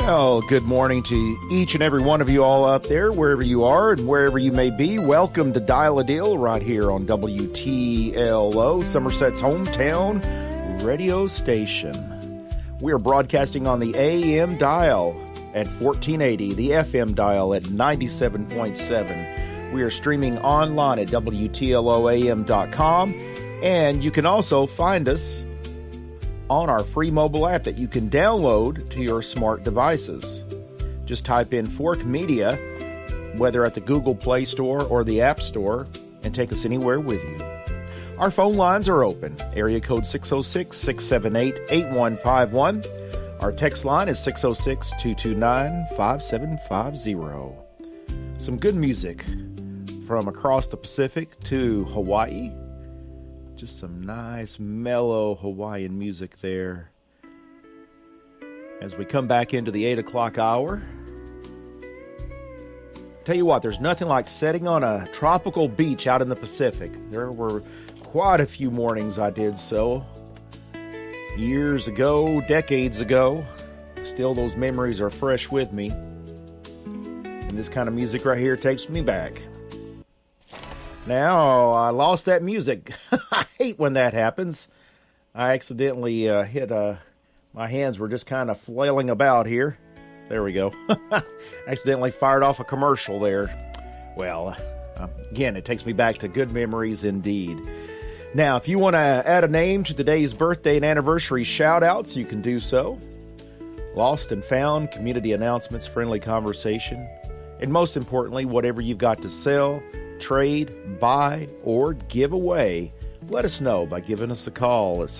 Well, good morning to each and every one of you all up there, wherever you are and wherever you may be. Welcome to Dial a Deal right here on WTLO, Somerset's hometown radio station. We are broadcasting on the AM dial at 1480, the FM dial at 97.7. We are streaming online at WTLOAM.com, and you can also find us on our free mobile app that you can download to your smart devices. Just type in Fork Media, whether at the Google Play Store or the App Store, and take us anywhere with you. Our phone lines are open. Area code 606-678-8151. Our text line is 606-229-5750. Some good music from across the Pacific to Hawaii. Just some nice, mellow Hawaiian music there. As we come back into the 8 o'clock hour. Tell you what, there's nothing like sitting on a tropical beach out in the Pacific. There were quite a few mornings I did so. Years ago, decades ago. Still, those memories are fresh with me. And this kind of music right here takes me back. Now, I lost that music. I hate when that happens. I accidentally hit my hands were just kind of flailing about here. There we go. Accidentally fired off a commercial there. Well, again, it takes me back to good memories indeed. Now, if you want to add a name to today's birthday and anniversary shout-outs, you can do so. Lost and found, community announcements, friendly conversation, and most importantly, whatever you've got to sell, trade, buy, or give away, let us know by giving us a call at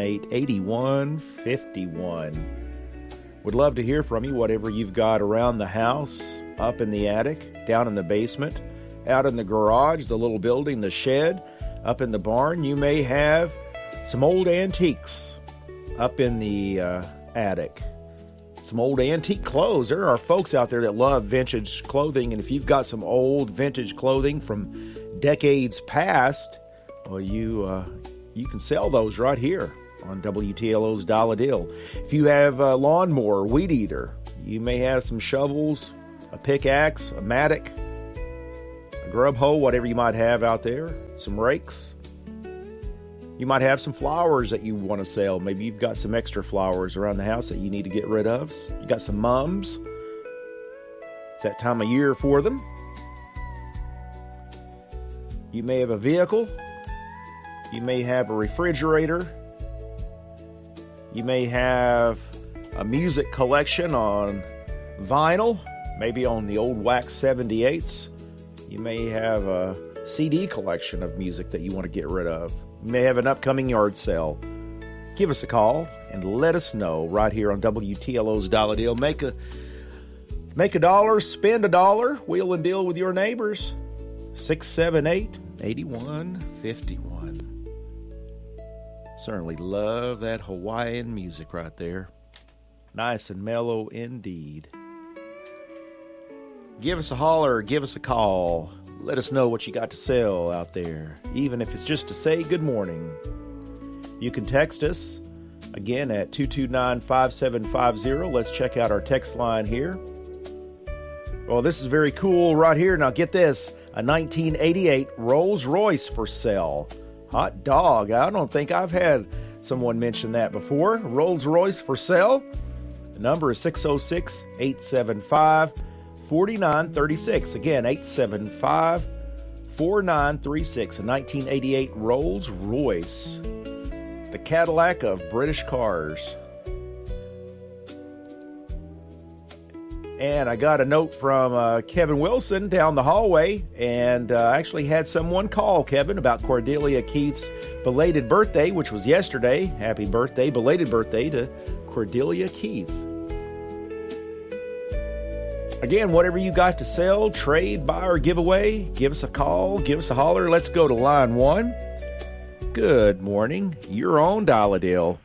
678-8151. We'd love to hear from you, whatever you've got around the house, up in the attic, down in the basement, out in the garage, the little building, the shed, up in the barn. You may have some old antiques up in the attic. Some old antique clothes. There are folks out there that love vintage clothing, and if you've got some old vintage clothing from decades past, well, you can sell those right here on WTLO's Dial a Deal. If you have a lawnmower, weed eater, you may have some shovels, a pickaxe, a mattock, a grub hoe, whatever you might have out there, some rakes. You might have some flowers that you want to sell. Maybe you've got some extra flowers around the house that you need to get rid of. You got some mums. It's that time of year for them. You may have a vehicle. You may have a refrigerator. You may have a music collection on vinyl, maybe on the old wax 78s. You may have a CD collection of music that you want to get rid of. You may have an upcoming yard sale. Give us a call and let us know right here on WTLO's Dial a Deal. Make a dollar, spend a dollar, wheel and deal with your neighbors. 678-8151. Certainly love that Hawaiian music right there. Nice and mellow indeed. Give us a holler, give us a call. Let us know what you got to sell out there, even if it's just to say good morning. You can text us, again, at 229-5750. Let's check out our text line here. Well, this is very cool right here. Now, get this. A 1988 Rolls-Royce for sale. Hot dog. I don't think I've had someone mention that before. Rolls-Royce for sale. The number is 606-875-4936. Again, 875-4936. A 1988 Rolls-Royce. The Cadillac of British cars. And I got a note from Kevin Wilson down the hallway, and I actually had someone call Kevin about Cordelia Keith's belated birthday, which was yesterday. Happy birthday, belated birthday to Cordelia Keith. Again, whatever you got to sell, trade, buy, or give away, give us a call, give us a holler. Let's go to line one. Good morning. You're on Dial a Deal.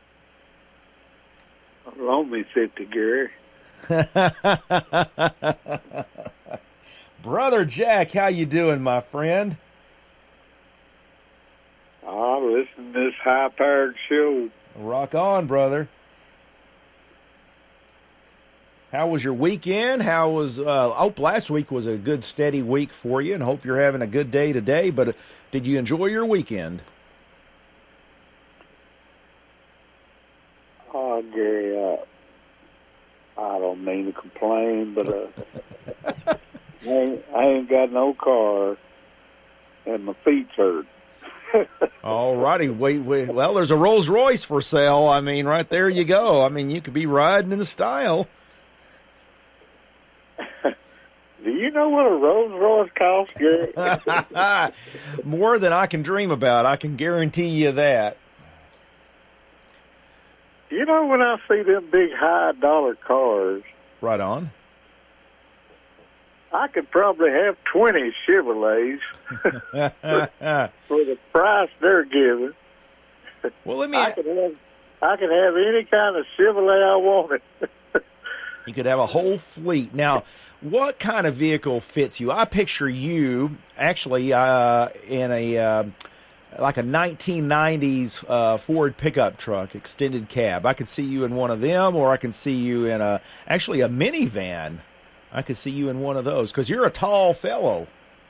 Loan me 50, Gary. Brother Jack, how you doing, my friend? I listen to this high-powered show. Rock on, brother. How was your weekend? How was, hope last week was a good steady week for you, and hope you're having a good day today, but did you enjoy your weekend? Oh, Gary, I don't mean to complain, but I ain't got no car, and my feet hurt. All righty. Well, there's a Rolls Royce for sale. I mean, right there you go. I mean, you could be riding in style. Do you know what a Rolls Royce costs, Gary? More than I can dream about. I can guarantee you that. You know, when I see them big high-dollar cars, Right on. I could probably have 20 Chevrolets for the price they're giving. Well, I could have any kind of Chevrolet I wanted. You could have a whole fleet. Now, what kind of vehicle fits you? I picture you actually in a like a 1990s Ford pickup truck, extended cab. I could see you in one of them, or I can see you in actually a minivan. I could see you in one of those because you're a tall fellow.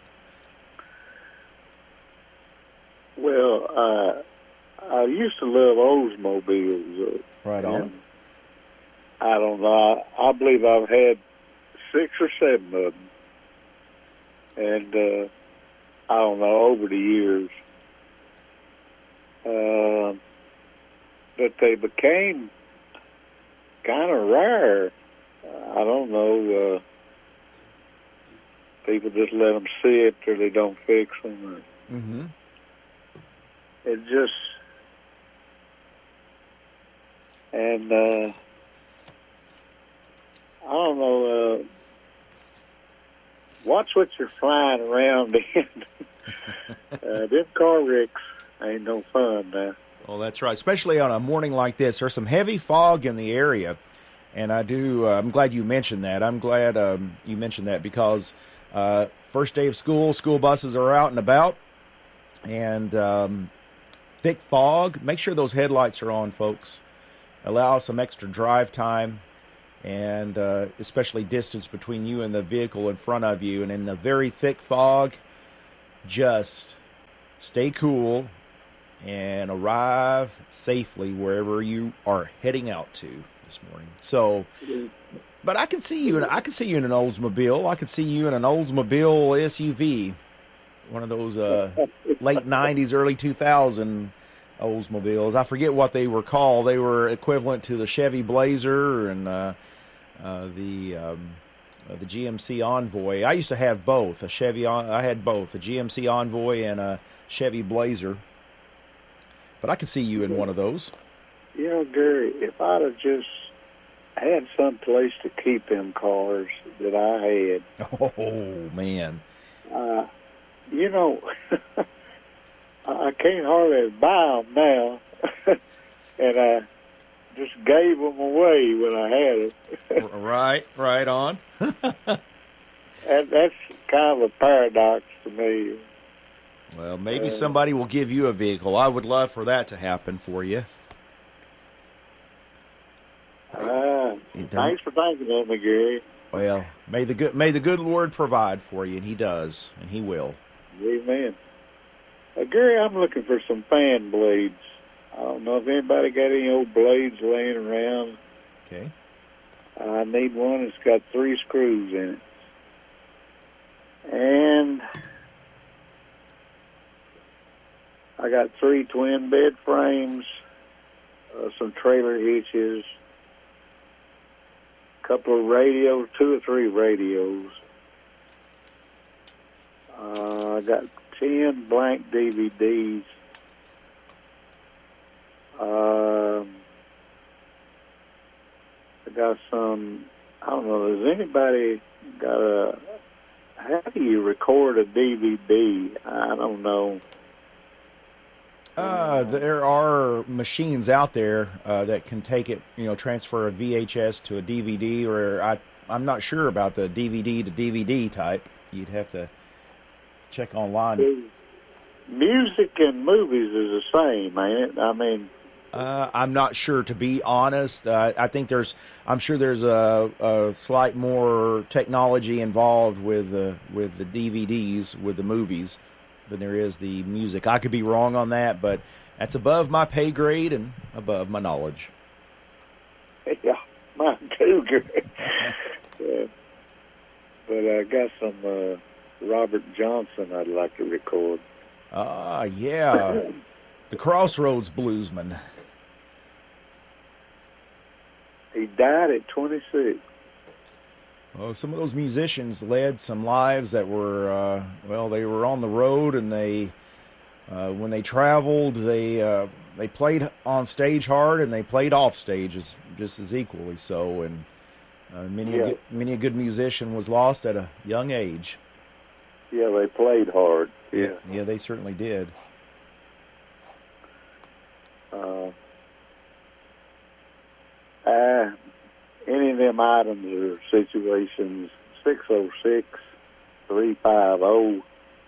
Well, I used to love Oldsmobiles. Right on. I don't know. I believe I've had 6 or 7 of them. And I don't know, over the years. But they became kind of rare. I don't know. People just let them sit or they don't fix them. Mm-hmm. It just... And I don't know. Watch what you're flying around in. Them car wrecks ain't no fun now. Well, that's right. Especially on a morning like this. There's some heavy fog in the area. And I'm glad you mentioned that. I'm glad you mentioned that because first day of school buses are out and about. And thick fog. Make sure those headlights are on, folks. Allow some extra drive time. And especially distance between you and the vehicle in front of you. And in the very thick fog, just stay cool and arrive safely wherever you are heading out to this morning. So, but I can see you in an Oldsmobile. I could see you in an Oldsmobile SUV, one of those late '90s, early 2000 Oldsmobiles. I forget what they were called. They were equivalent to the Chevy Blazer and the GMC Envoy. I used to have both. I had both, a GMC Envoy and a Chevy Blazer. But I could see you in one of those. You know, Gary, if I'd have just had some place to keep them cars that I had. Oh, man. You know, I can't hardly buy them now. And I just gave them away when I had them. Right on. And that's kind of a paradox to me. Well, maybe somebody will give you a vehicle. I would love for that to happen for you. Thanks for thinking of me, Gary. Well, may the good Lord provide for you, and He does, and He will. Amen. Gary, I'm looking for some fan blades. I don't know if anybody got any old blades laying around. Okay. I need one that's got 3 screws in it. And I got 3 twin bed frames, some trailer hitches, a couple of radios, 2 or 3 radios. I got 10 blank DVDs. I got some, I don't know, has anybody got how do you record a DVD? I don't know. There are machines out there that can take it, transfer a VHS to a DVD, or I'm not sure about the DVD to DVD type. You'd have to check online. Music and movies is the same, ain't it? I mean, I'm not sure, to be honest. I'm sure there's a slight more technology involved with the DVDs, with the movies, than there is the music. I could be wrong on that, but that's above my pay grade and above my knowledge. Yeah, mine too, good. Yeah. But I got some Robert Johnson I'd like to record. Yeah. The Crossroads Bluesman. He died at 26. Well, some of those musicians led some lives that were, they were on the road, and they, when they traveled, they played on stage hard, and they played off stage just as equally so. And many a good musician was lost at a young age. Yeah, they played hard. Yeah, they certainly did. Any of them items or situations, 606-350-2111.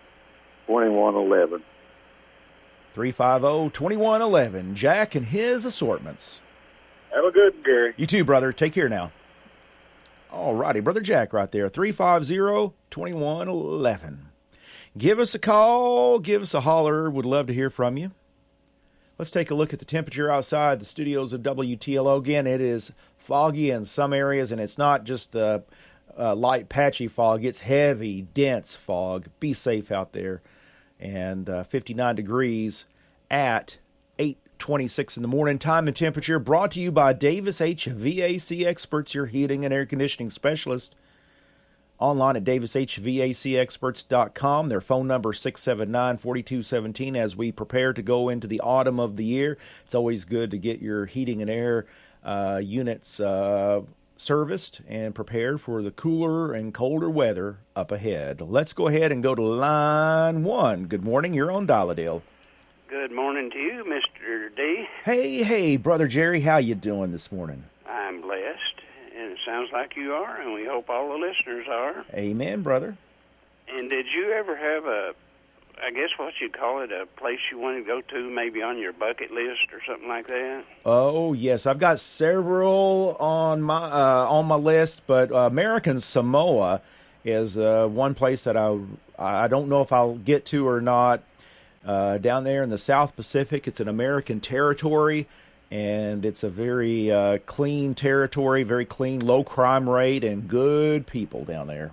350-2111. Jack and his assortments. Have a good one, Gary. You too, brother. Take care now. All righty, Brother Jack right there, 350-2111. Give us a call. Give us a holler. Would love to hear from you. Let's take a look at the temperature outside the studios of WTLO. Again, it is foggy in some areas, and it's not just light, patchy fog. It's heavy, dense fog. Be safe out there. And 59 degrees at 8:26 in the morning. Time and temperature brought to you by Davis HVAC Experts, your heating and air conditioning specialist. Online at davishvacexperts.com. Their phone number 679-4217. As we prepare to go into the autumn of the year, it's always good to get your heating and air units serviced and prepared for the cooler and colder weather up ahead. Let's go ahead and go to line one. Good morning. You're on Dial-A-Dale. Good morning to you, Mr. D. Hey, Brother Jerry. How you doing this morning? I'm blessed, and it sounds like you are, and we hope all the listeners are. Amen, brother. And did you ever have I guess what you'd call it, a place you wanted to go to, maybe on your bucket list or something like that? Oh, yes. I've got several on my list, but American Samoa is one place that I don't know if I'll get to or not. Down there in the South Pacific, it's an American territory, and it's a very clean territory, very clean, low crime rate, and good people down there.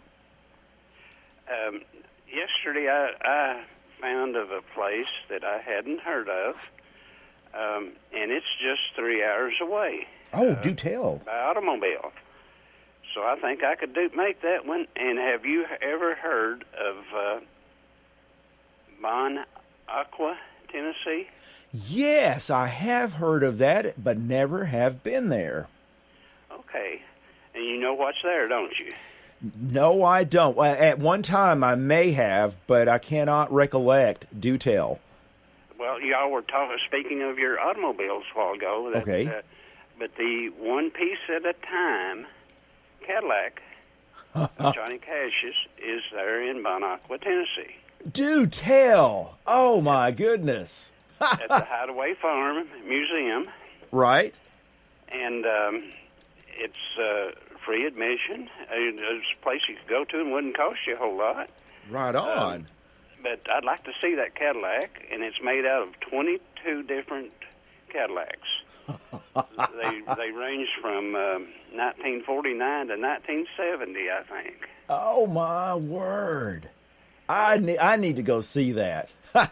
Yesterday, I found of a place that I hadn't heard of, and it's just 3 hours away. Oh, do tell. By automobile. So I think I could make that one. And have you ever heard of Bon Aqua, Tennessee? Yes, I have heard of that, but never have been there. Okay. And you know what's there, don't you? No, I don't. At one time, I may have, but I cannot recollect. Do tell. Well, y'all were speaking of your automobiles a while ago. Okay. But the one piece at a time Cadillac of Johnny Cash's is there in Bon Aqua, Tennessee. Do tell. Oh, my goodness. At the Hideaway Farm Museum. Right. And it's free admission. It's a place you could go to and wouldn't cost you a whole lot. Right on. But I'd like to see that Cadillac, and it's made out of 22 different Cadillacs. They range from 1949 to 1970, I think. Oh, my word. I need to go see that.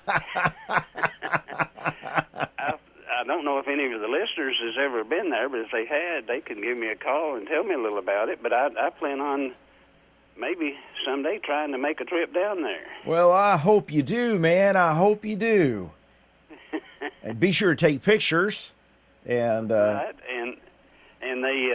I don't know if any of the listeners has ever been there, but if they had, they can give me a call and tell me a little about it. But I plan on maybe someday trying to make a trip down there. Well, I hope you do, man. I hope you do. And be sure to take pictures. And right, and they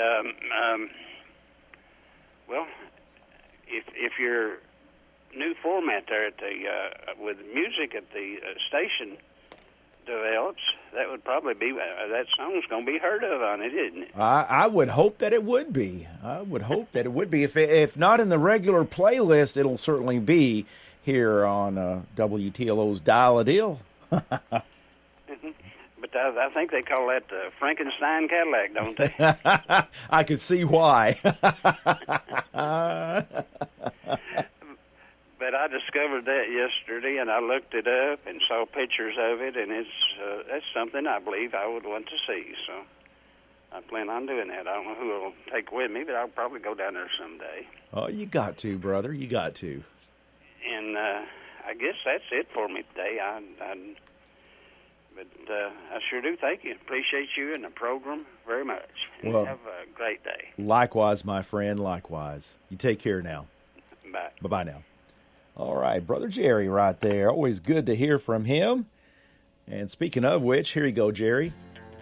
well, if your new format there at the with music at the station develops, that would probably be that song's going to be heard of on it, isn't it? I would hope that it would be. I would hope that it would be. If not in the regular playlist, it'll certainly be here on WTLO's Dial-A-Deal. But But I think they call that the Frankenstein Cadillac, don't they? I could see why. But I discovered that yesterday, and I looked it up and saw pictures of it, and that's something I believe I would want to see. So I plan on doing that. I don't know who will take with me, but I'll probably go down there someday. Oh, you got to, brother. You got to. And I guess that's it for me today. But I sure do thank you. Appreciate you and the program very much. And Well, have a great day. Likewise, my friend, likewise. You take care now. Bye. Bye-bye now. All right, Brother Jerry right there. Always good to hear from him. And speaking of which, here you go, Jerry.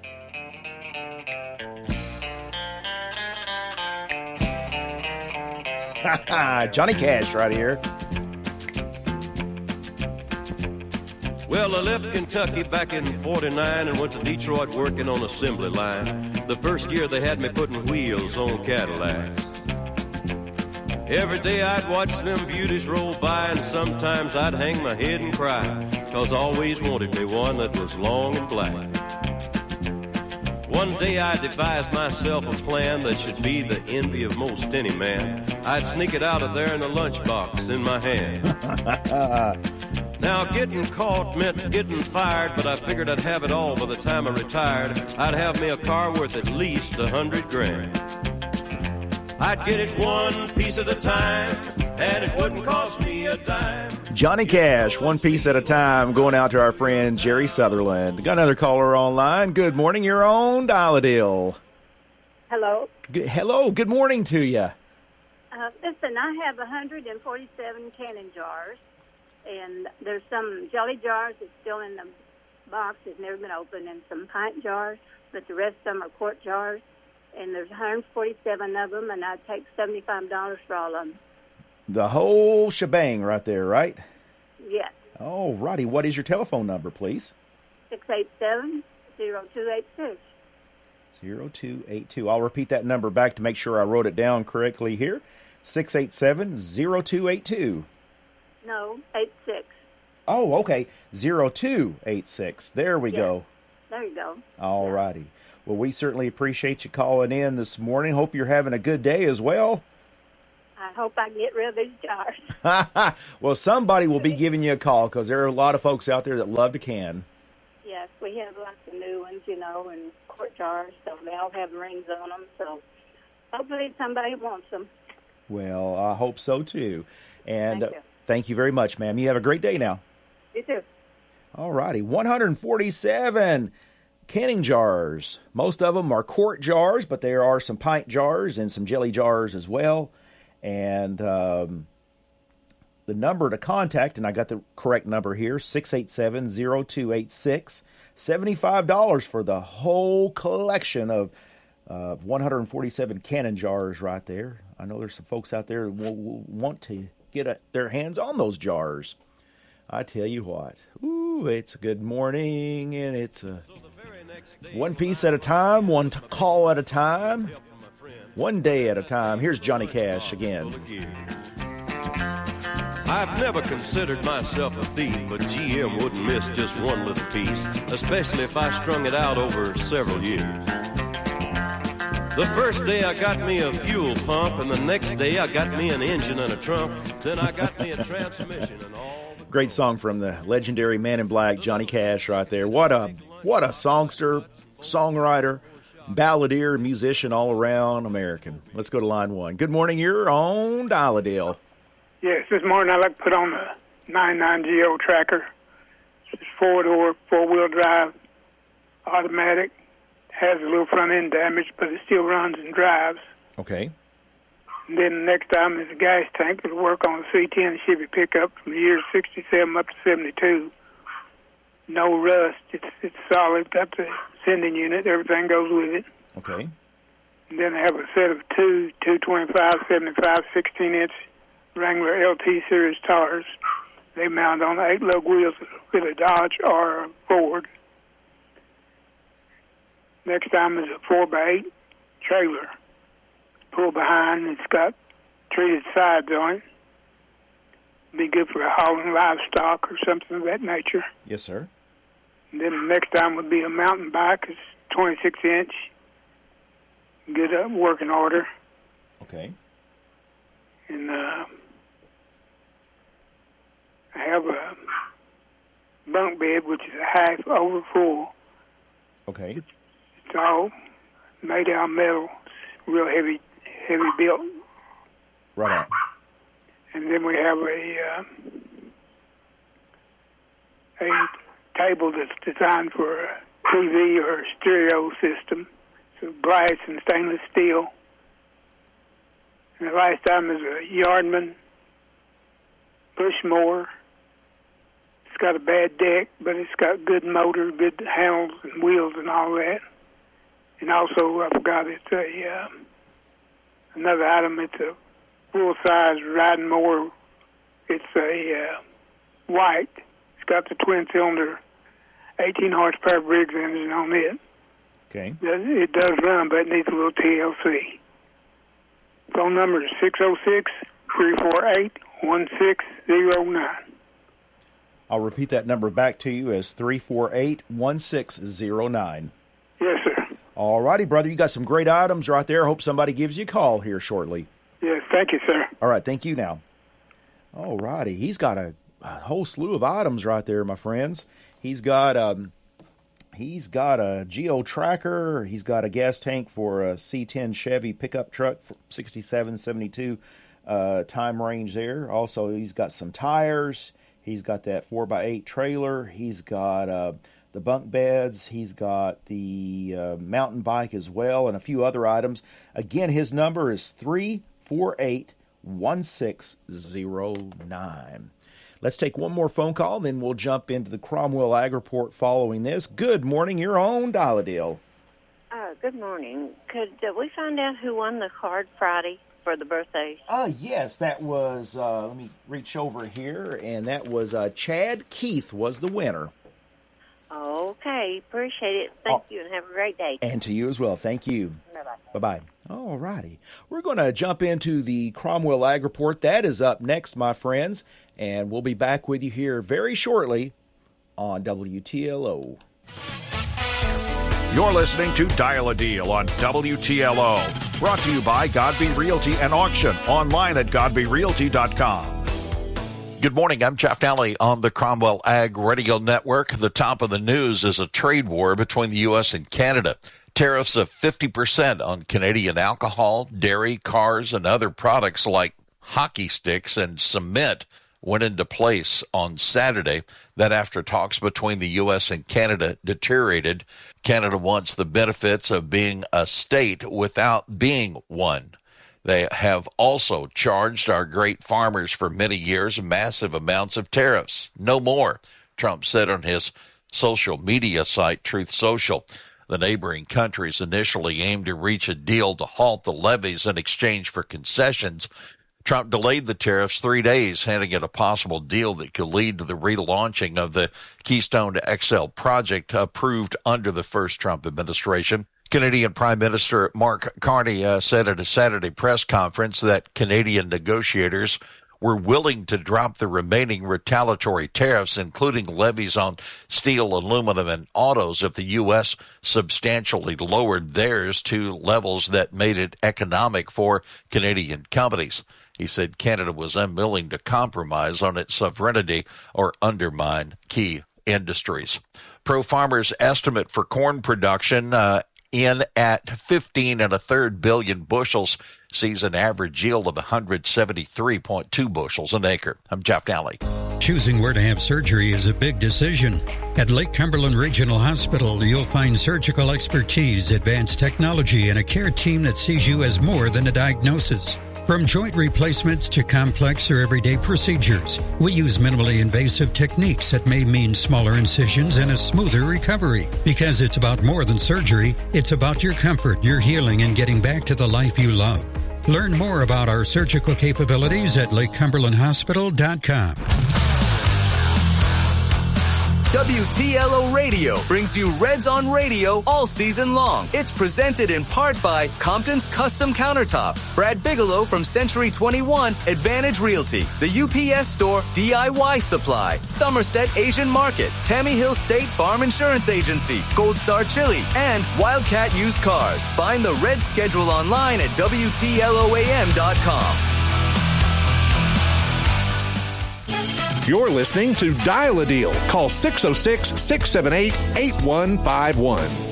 Johnny Cash right here. Well, I left Kentucky back in 49 and went to Detroit working on assembly line. The first year they had me putting wheels on Cadillacs. Every day I'd watch them beauties roll by, and sometimes I'd hang my head and cry, 'cause I always wanted me one that was long and black. One day I devised myself a plan that should be the envy of most any man. I'd sneak it out of there in a lunchbox in my hand. Now, getting caught meant getting fired, but I figured I'd have it all by the time I retired. I'd have me a car worth at least $100,000. I'd get it one piece at a time, and it wouldn't cost me a dime. Johnny Cash, one piece at a time, going out to our friend Jerry Sutherland. Got another caller online. Good morning, your own Dial-A-Deal. Hello. Hello, good morning to you. Listen, I have 147 canning jars, and there's some jelly jars that's still in the box, that's never been opened, and some pint jars, but the rest of them are quart jars, and there's 147 of them, and I'd take $75 for all of them. The whole shebang right there, right? Yes. Oh, righty. What is your telephone number, please? 687-0286. 0282. I'll repeat that number back to make sure I wrote it down correctly here. 687-0282. No, 86. Oh, okay. 0286. There we Yes. go. There you go. All righty. Well, we certainly appreciate you calling in this morning. Hope you're having a good day as well. I hope I can get rid of these jars. Well, somebody will be giving you a call because there are a lot of folks out there that love to can. Yes, we have lots of new ones, and quart jars, so they all have rings on them, so hopefully somebody wants them. Well, I hope so, too. And Thank you. Thank you very much, ma'am. You have a great day now. You too. All righty. 147 canning jars. Most of them are quart jars, but there are some pint jars and some jelly jars as well. And the number to contact, and I got the correct number here, 687-0286. $75 for the whole collection of 147 canning jars right there. I know there's some folks out there who will want to get their hands on those jars. I tell you what, it's a good morning, and it's a one piece at a time, one call at a time, one day at a time. Here's Johnny Cash again. I've never considered myself a thief, but GM wouldn't miss just one little piece, especially if I strung it out over several years. The first day I got me a fuel pump, and the next day I got me an engine and a trunk, then I got me a transmission and all. Great song from the legendary Man in Black, Johnny Cash right there. What a songster, songwriter, balladeer, musician, all around American. Let's go to line one. Good morning, your own Dial-A-Deal. Yes, this morning I'd like to put on the 99 GO tracker. It's four-door, four-wheel drive, automatic. Has a little front end damage, but it still runs and drives. Okay. And then the next item is a gas tank. It'll work on a C10 Chevy pickup from the years 67 up to 72. No rust. It's solid. Got the sending unit. Everything goes with it. Okay. And then I have a set of two 225, 75, 16-inch Wrangler LT series tires. They mount on 8 lug wheels with a Dodge or a Ford. Next time is a 4x8 trailer. Pull behind. It's got treated sides on it. Be good for hauling livestock or something of that nature. Yes, sir. And then the next item would be a mountain bike. It's 26-inch, good working order. Okay. And I have a bunk bed, which is a half over full. Okay. It's all made out of metal. It's real heavy built. Right on. And then we have a table that's designed for a TV or a stereo system. So glass and stainless steel. And the last item is a Yardman push mower. It's got a bad deck, but it's got good motor, good handles and wheels and all that. And also, I forgot, it's another item. It's a full-size riding mower. It's a white. It's got the twin-cylinder 18-horsepower Briggs engine on it. Okay. It does run, but it needs a little TLC. Phone number is 606-348-1609. I'll repeat that number back to you as 348-1609. Yes, sir. All righty, brother. You got some great items right there. Hope somebody gives you a call here shortly. Yes, thank you, sir. All right, thank you now. All righty. He's got a whole slew of items right there, my friends. He's got a Geo Tracker. He's got a gas tank for a C10 Chevy pickup truck for 67-72 time range there. Also, he's got some tires. He's got that 4x8 trailer. He's got the bunk beds. He's got the mountain bike as well and a few other items. Again, his number is 348-1609. Let's take one more phone call, then we'll jump into the Cromwell Ag Report following this. Good morning, your own Dial-A-Deal. Good morning. Could we find out who won the card Friday for the birthdays? Yes, that was, let me reach over here, and that was Chad Keith was the winner. Okay, appreciate it. Thank you, and have a great day. And to you as well. Thank you. Bye-bye. Bye-bye. All righty. We're going to jump into the Cromwell Ag Report. That is up next, my friends, and we'll be back with you here very shortly on WTLO. You're listening to Dial-A-Deal on WTLO. Brought to you by Godby Realty and Auction. Online at GodbyRealty.com. Good morning. I'm Jeff Nally on the Cromwell Ag Radio Network. The top of the news is a trade war between the U.S. and Canada. Tariffs of 50% on Canadian alcohol, dairy, cars, and other products like hockey sticks and cement went into place on Saturday. That after talks between the U.S. and Canada deteriorated. Canada wants the benefits of being a state without being one. They have also charged our great farmers for many years massive amounts of tariffs. No more, Trump said on his social media site, Truth Social. The neighboring countries initially aimed to reach a deal to halt the levies in exchange for concessions. Trump delayed the tariffs 3 days, hinting at a possible deal that could lead to the relaunching of the Keystone XL project approved under the first Trump administration. Canadian Prime Minister Mark Carney said at a Saturday press conference that Canadian negotiators were willing to drop the remaining retaliatory tariffs, including levies on steel, aluminum, and autos, if the U.S. substantially lowered theirs to levels that made it economic for Canadian companies. He said Canada was unwilling to compromise on its sovereignty or undermine key industries. ProFarmer's estimate for corn production in at 15 1/3 billion bushels sees an average yield of 173.2 bushels an acre. I'm Jeff Nally. Choosing where to have surgery is a big decision. At Lake Cumberland Regional Hospital, you'll find surgical expertise, advanced technology, and a care team that sees you as more than a diagnosis. From joint replacements to complex or everyday procedures, we use minimally invasive techniques that may mean smaller incisions and a smoother recovery. Because it's about more than surgery, it's about your comfort, your healing, and getting back to the life you love. Learn more about our surgical capabilities at LakeCumberlandHospital.com. WTLO Radio brings you Reds on Radio all season long. It's presented in part by Compton's Custom Countertops, Brad Bigelow from Century 21, Advantage Realty, the UPS Store, DIY Supply, Somerset Asian Market, Tammy Hill State Farm Insurance Agency, Gold Star Chili, and Wildcat Used Cars. Find the Reds schedule online at WTLOAM.com. You're listening to Dial a Deal. Call 606-678-8151.